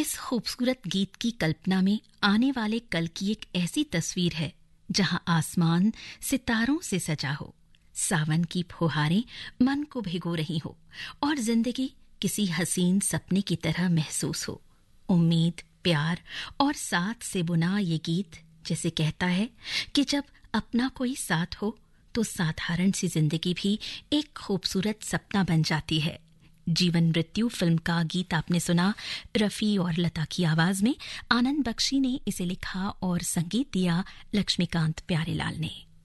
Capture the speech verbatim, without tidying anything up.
इस खूबसूरत गीत की कल्पना में आने वाले कल की एक ऐसी तस्वीर है जहां आसमान सितारों से सजा हो, सावन की फुहारें मन को भिगो रही हो और जिंदगी किसी हसीन सपने की तरह महसूस हो। उम्मीद, प्यार और साथ से बुना ये गीत जैसे कहता है कि जब अपना कोई साथ हो तो साधारण सी जिंदगी भी एक खूबसूरत सपना बन जाती है। जीवन मृत्यु फिल्म का गीत आपने सुना रफी और लता की आवाज में। आनंद बख्शी ने इसे लिखा और संगीत दिया लक्ष्मीकांत प्यारेलाल ने।